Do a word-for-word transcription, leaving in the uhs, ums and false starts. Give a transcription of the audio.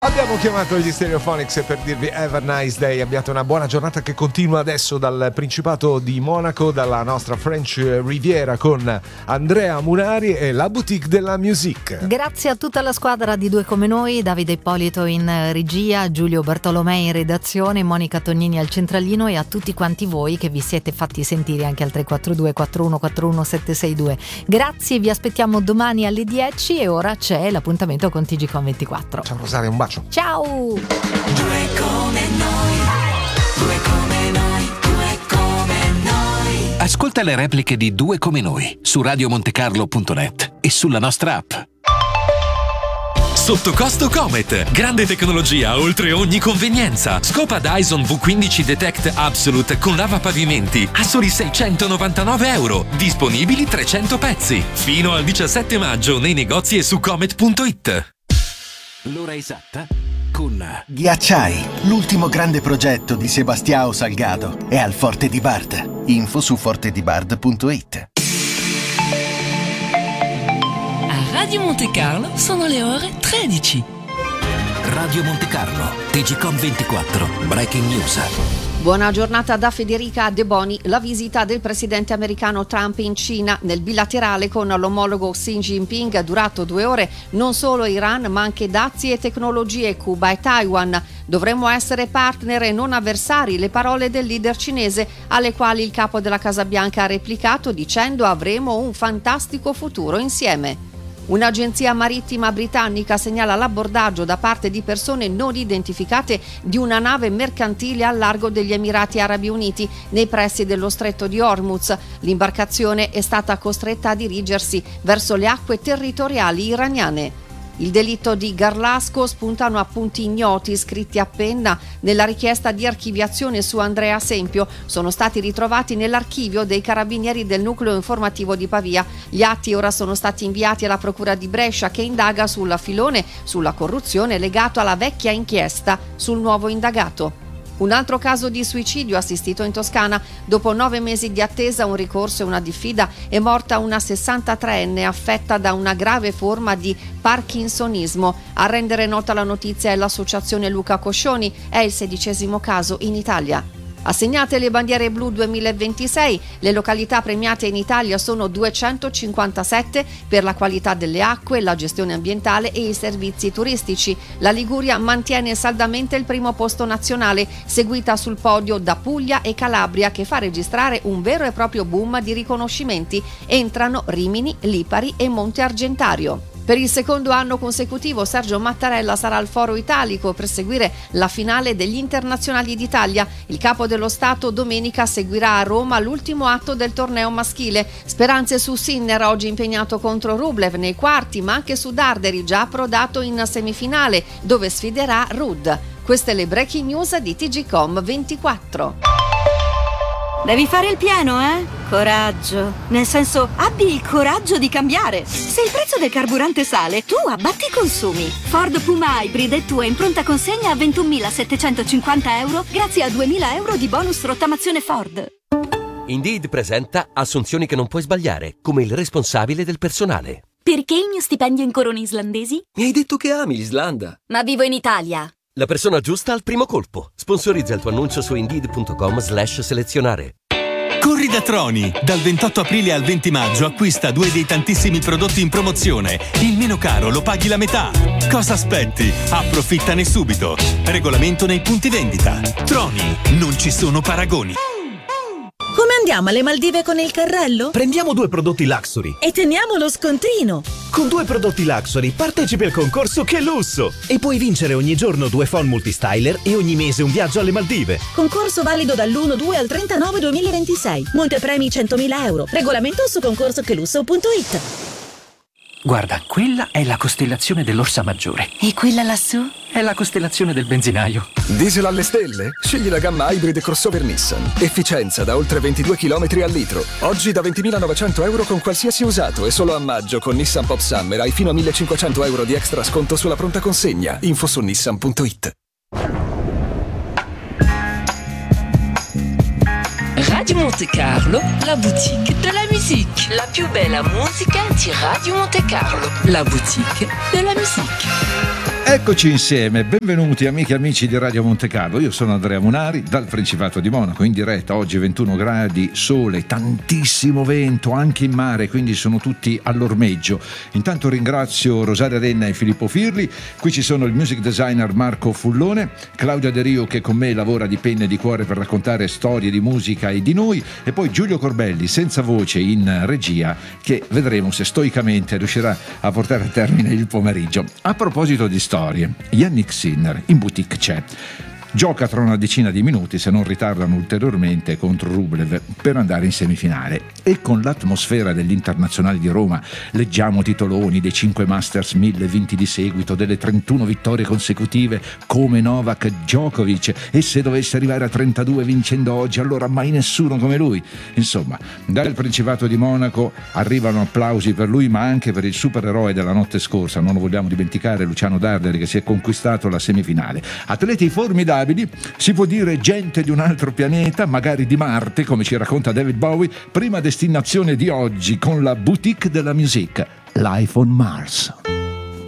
Abbiamo chiamato gli Stereophonics per dirvi have a nice day, abbiate una buona giornata che continua adesso dal Principato di Monaco, dalla nostra French Riviera con Andrea Munari e la boutique della musique. Grazie a tutta la squadra di Due Come Noi, Davide Ippolito in regia, Giulio Bartolomei in redazione, Monica Tognini al centralino e a tutti quanti voi che vi siete fatti sentire anche al tre quattro due quattro uno quattro uno sette sei due. Grazie, vi aspettiamo domani alle dieci e ora c'è l'appuntamento con T G Com ventiquattro. Ciao Rosaria, un bacio. Ciao! Due come noi, due come noi, due come noi. Ascolta le repliche di Due Come Noi su radio montecarlo punto net e sulla nostra app. Sotto costo Comet, grande tecnologia oltre ogni convenienza. Scopa Dyson V quindici Detect Absolute con lavapavimenti a soli seicentonovantanove euro, disponibili trecento pezzi. Fino al diciassette maggio nei negozi e su comet punto it. L'ora esatta con Ghiacciai, l'ultimo grande progetto di Sebastião Salgado, è al Forte di Bard. Info su forte di bard punto it. A Radio Monte Carlo sono le ore tredici. Radio Monte Carlo, T G Com ventiquattro, Breaking News. Buona giornata da Federica De Boni. La visita del presidente americano Trump in Cina nel bilaterale con l'omologo Xi Jinping durato due ore. Non solo Iran ma anche dazi e tecnologie, Cuba e Taiwan. Dovremmo essere partner e non avversari, le parole del leader cinese, alle quali il capo della Casa Bianca ha replicato dicendo avremo un fantastico futuro insieme. Un'agenzia marittima britannica segnala l'abbordaggio da parte di persone non identificate di una nave mercantile al largo degli Emirati Arabi Uniti nei pressi dello stretto di Hormuz. L'imbarcazione è stata costretta a dirigersi verso le acque territoriali iraniane. Il delitto di Garlasco spuntano appunti ignoti scritti a penna nella richiesta di archiviazione su Andrea Sempio. Sono stati ritrovati nell'archivio dei carabinieri del nucleo informativo di Pavia. Gli atti ora sono stati inviati alla procura di Brescia che indaga sul filone sulla corruzione legato alla vecchia inchiesta sul nuovo indagato. Un altro caso di suicidio assistito in Toscana. Dopo nove mesi di attesa, un ricorso e una diffida, è morta una sessantatreenne affetta da una grave forma di parkinsonismo. A rendere nota la notizia è l'associazione Luca Coscioni. È il sedicesimo caso in Italia. Assegnate le bandiere blu duemilaventisei, le località premiate in Italia sono duecentocinquantasette per la qualità delle acque, la gestione ambientale e i servizi turistici. La Liguria mantiene saldamente il primo posto nazionale, seguita sul podio da Puglia e Calabria, che fa registrare un vero e proprio boom di riconoscimenti. Entrano Rimini, Lipari e Monte Argentario. Per il secondo anno consecutivo Sergio Mattarella sarà al Foro Italico per seguire la finale degli internazionali d'Italia. Il capo dello Stato domenica seguirà a Roma l'ultimo atto del torneo maschile. Speranze su Sinner, oggi impegnato contro Rublev nei quarti, ma anche su Darderi, già approdato in semifinale, dove sfiderà Rudd. Queste le breaking news di T G Com ventiquattro. Devi fare il pieno, eh? Coraggio. Nel senso, abbi il coraggio di cambiare. Se il prezzo del carburante sale, tu abbatti i consumi. Ford Puma Hybrid è tua in pronta consegna a ventunomilasettecentocinquanta euro grazie a duemila euro di bonus rottamazione Ford. Indeed presenta assunzioni che non puoi sbagliare, come il responsabile del personale. Perché il mio stipendio in corone islandesi? Mi hai detto che ami l'Islanda. Ma vivo in Italia. La persona giusta al primo colpo. Sponsorizza il tuo annuncio su indeed punto com slash selezionare. Corri da Troni! Dal ventotto aprile al venti maggio acquista due dei tantissimi prodotti in promozione. Il meno caro lo paghi la metà. Cosa aspetti? Approfittane subito. Regolamento nei punti vendita. Troni, non ci sono paragoni. Come andiamo alle Maldive con il carrello? Prendiamo due prodotti Luxury e teniamo lo scontrino. Con due prodotti Luxury partecipi al concorso Che Lusso e puoi vincere ogni giorno due phone multistyler e ogni mese un viaggio alle Maldive. Concorso valido dall'uno due al trentanove duemilaventisei. Montepremi centomila euro. Regolamento su concorso che lusso punto it. Guarda, quella è la costellazione dell'Orsa Maggiore. E quella lassù? È la costellazione del benzinaio. Diesel alle stelle? Scegli la gamma Hybrid crossover Nissan. Efficienza da oltre ventidue chilometri al litro. Oggi da ventimilanovecento euro con qualsiasi usato e solo a maggio con Nissan Pop Summer hai fino a millecinquecento euro di extra sconto sulla pronta consegna. Info su nissan punto it. Radio Monte Carlo, la boutique de la musique. La più bella musica di Radio Monte Carlo, la boutique de la musique. Eccoci insieme, benvenuti amiche e amici di Radio Monte Carlo. Io sono Andrea Munari dal Principato di Monaco, in diretta. Oggi ventuno gradi, sole, tantissimo vento anche in mare, quindi sono tutti all'ormeggio. Intanto ringrazio Rosaria Renna e Filippo Firli. Qui ci sono il music designer Marco Fullone, Claudia De Rio che con me lavora di penna e di cuore per raccontare storie di musica e di noi, e poi Giulio Corbelli senza voce in regia, che vedremo se stoicamente riuscirà a portare a termine il pomeriggio. A proposito di storie, Yannick Sinner in boutique c'è. Gioca tra una decina di minuti, se non ritardano ulteriormente, contro Rublev per andare in semifinale. E con l'atmosfera degli internazionali di Roma leggiamo titoloni dei cinque Masters mille vinti di seguito, delle trentuno vittorie consecutive come Novak Djokovic, e se dovesse arrivare a trentadue vincendo oggi, allora mai nessuno come lui. Insomma, dal Principato di Monaco arrivano applausi per lui, ma anche per il supereroe della notte scorsa, non lo vogliamo dimenticare, Luciano Darderi, che si è conquistato la semifinale. Atleti formidabili, si può dire gente di un altro pianeta, magari di Marte, come ci racconta David Bowie. Prima destinazione di oggi con la boutique della musique, Life on Mars.